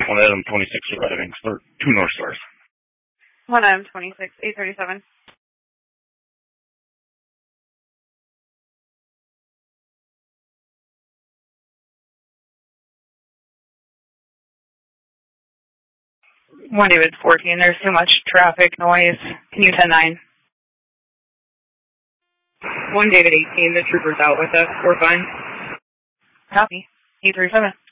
One Adam 26 arriving, two North Stars. 1 Adam 26, 837. One David 14, there's too much traffic noise. Can you 10-9? 1 David 18, the trooper's out with us. We're fine. Copy. 837.